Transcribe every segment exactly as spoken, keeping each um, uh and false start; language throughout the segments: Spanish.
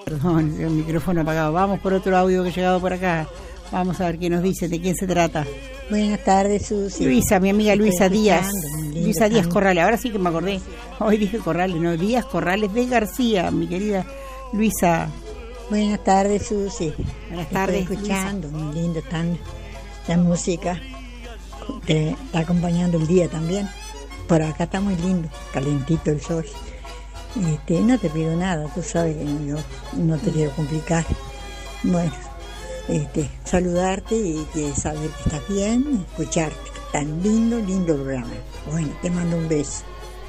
Perdón, el micrófono apagado. Vamos por otro audio que ha llegado por acá. Vamos a ver qué nos dice, de quién se trata. Buenas tardes, Susi. Luisa, mi amiga Luisa Estoy Díaz. Luisa Díaz también. Corrales, ahora sí que me acordé. Hoy dije Corrales, no, Díaz Corrales de García, mi querida Luisa. Buenas tardes, Susi. Buenas tardes, Estoy escuchando, muy lindo tan la música. Te está acompañando el día también. Por acá está muy lindo, calentito el sol. Este, no te pido nada, tú sabes que yo no te quiero complicar. Bueno, este, saludarte y que saber que estás bien, escucharte. Tan lindo, lindo programa. Bueno, te mando un beso.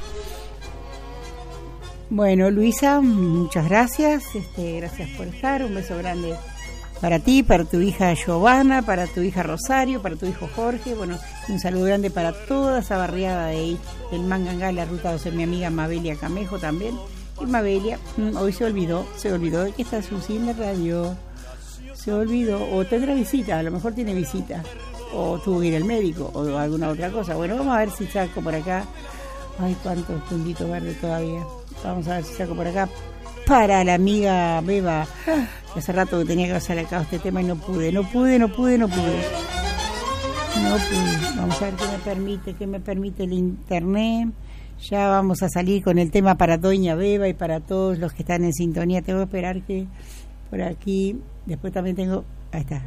Bueno, Luisa, muchas gracias. Este, gracias por estar. Un beso grande para ti, para tu hija Giovanna, para tu hija Rosario, para tu hijo Jorge. Bueno, un saludo grande para toda esa barriada de ahí, del Mangangá, la ruta doce, mi amiga Mabelia Camejo también. Y Mabelia, hoy se olvidó, se olvidó de que está Susi en la radio. Se olvidó, o tendrá visita, a lo mejor tiene visita, o tuvo que ir al médico, o alguna otra cosa. Bueno, vamos a ver si saco por acá. Ay, cuántos puntitos verdes todavía. Vamos a ver si saco por acá para la amiga Beba. Hace rato que tenía que hacer acá este tema y no pude, no pude, no pude, no pude. No pude. Vamos a ver qué me permite, qué me permite el internet. Ya vamos a salir con el tema para doña Beba y para todos los que están en sintonía. Tengo que esperar que por aquí, después también tengo, ahí está.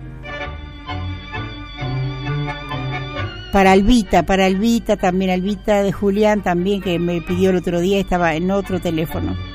Para Albita, para Albita también, Albita de Julián también, que me pidió el otro día, estaba en otro teléfono.